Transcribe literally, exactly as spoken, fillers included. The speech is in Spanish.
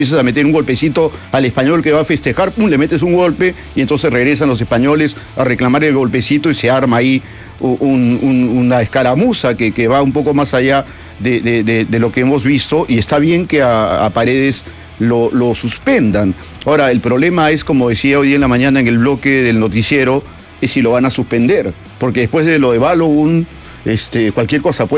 empiezas a meter un golpecito al español que va a festejar, pum, le metes un golpe y entonces regresan los españoles a reclamar el golpecito y se arma ahí un, un, una escaramuza que, que va un poco más allá de, de, de, de lo que hemos visto, y está bien que a, a Paredes lo, lo suspendan. Ahora, el problema es, como decía hoy en la mañana en el bloque del noticiero, es si lo van a suspender, porque después de lo de Balogun, este, cualquier cosa puede